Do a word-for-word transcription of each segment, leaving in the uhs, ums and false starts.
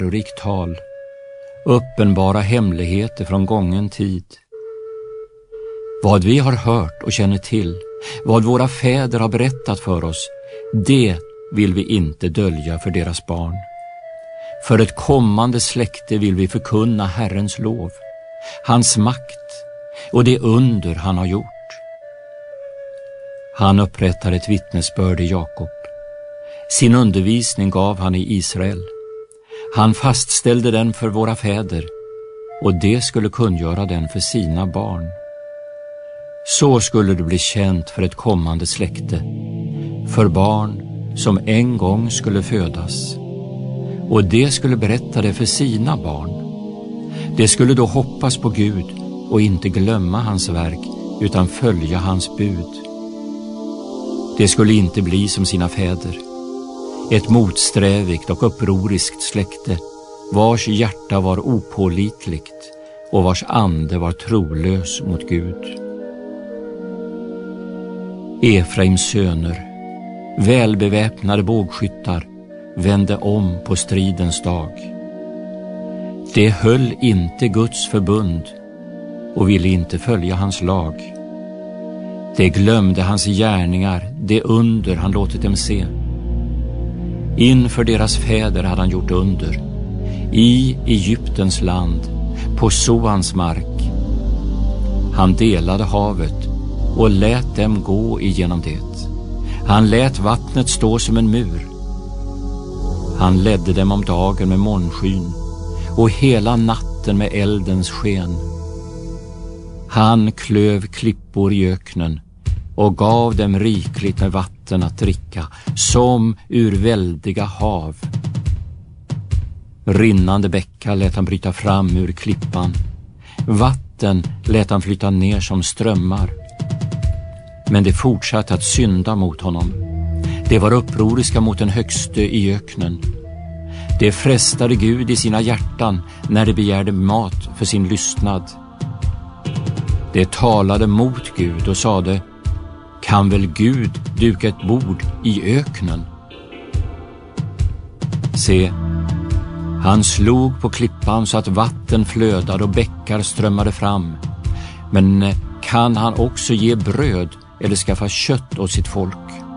lärorikt tal, uppenbara hemligheter från gången tid. Vad vi har hört och känner till, vad våra fäder har berättat för oss, det vill vi inte dölja för deras barn. För ett kommande släkte vill vi förkunna Herrens lov, hans makt och det under han har gjort. Han upprättar ett vittnesbörd i Jakob. Sin undervisning gav han i Israel. Han fastställde den för våra fäder, och det skulle kungöra den för sina barn. Så skulle det bli känt för ett kommande släkte, för barn som en gång skulle födas. Och det skulle berätta det för sina barn. Det skulle då hoppas på Gud och inte glömma hans verk, utan följa hans bud. Det skulle inte bli som sina fäder, ett motsträvigt och upproriskt släkte, vars hjärta var opålitligt och vars ande var trolös mot Gud. Efraims söner, välbeväpnade bågskyttar, vände om på stridens dag. De höll inte Guds förbund och ville inte följa hans lag. De glömde hans gärningar, det under han låtit dem se. Inför deras fäder hade han gjort under, i Egyptens land, på Soans mark. Han delade havet och lät dem gå igenom det. Han lät vattnet stå som en mur. Han ledde dem om dagen med molnskyn och hela natten med eldens sken. Han klöv klippor i öknen och gav dem rikligt med vatten att dricka, som ur väldiga hav. Rinnande bäckar lät han bryta fram ur klippan. Vatten lät han flytta ner som strömmar. Men de fortsatte att synda mot honom. De var upproriska mot den högste i öknen. De frestade Gud i sina hjärtan när de begärde mat för sin lystnad. De talade mot Gud och sade: kan väl Gud duka ett bord i öknen? Se, han slog på klippan så att vatten flödade och bäckar strömmade fram. Men kan han också ge bröd eller skaffa kött åt sitt folk?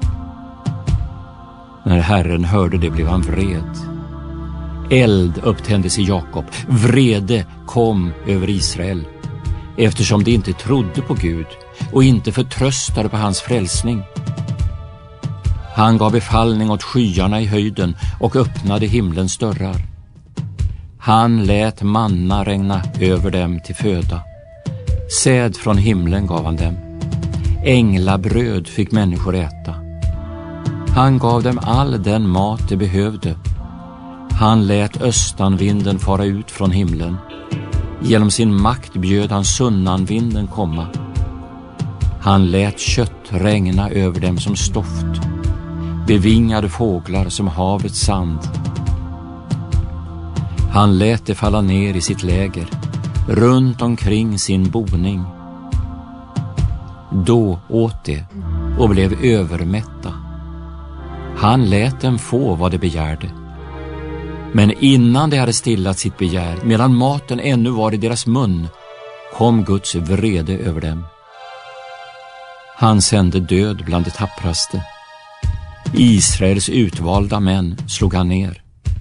När Herren hörde det blev han vred. Eld upptändes i Jakob, vrede kom över Israel, eftersom de inte trodde på Gud och inte förtröstade på hans frälsning. Han gav befallning åt skyarna i höjden och öppnade himlens dörrar. Han lät manna regna över dem till föda. Säd från himlen gav han dem. Änglabröd fick människor äta. Han gav dem all den mat de behövde. Han lät östanvinden fara ut från himlen. Genom sin makt bjöd han sunnanvinden komma. Han lät kött regna över dem som stoft, bevingade fåglar som havets sand. Han lät det falla ner i sitt läger, runt omkring sin boning. Då åt de och blev övermätta. Han lät dem få vad de begärde. Men innan de hade stillat sitt begär, medan maten ännu var i deras mun, kom Guds vrede över dem. Han sände död bland de tappraste. Israels utvalda män slog han ner.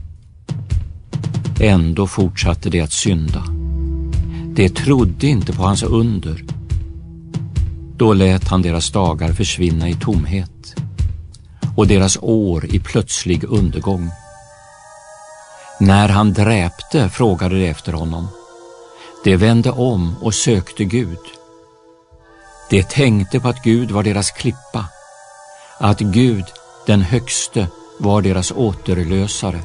Ändå fortsatte de att synda. De trodde inte på hans under. Då lät han deras dagar försvinna i tomhet och deras år i plötslig undergång. När han dräpte frågade de efter honom. De vände om och sökte Gud. De tänkte på att Gud var deras klippa, att Gud, den högste, var deras återlösare.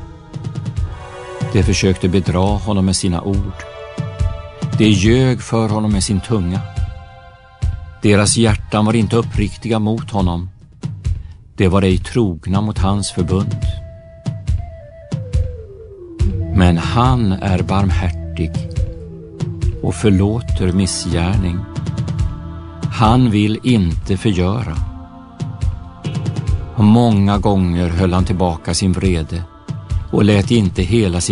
De försökte bedra honom med sina ord. De ljög för honom med sin tunga. Deras hjärtan var inte uppriktiga mot honom. De var ej trogna mot hans förbund. Men han är barmhärtig och förlåter missgärning. Han vill inte förgöra. Många gånger höll han tillbaka sin vrede och lät inte hela sin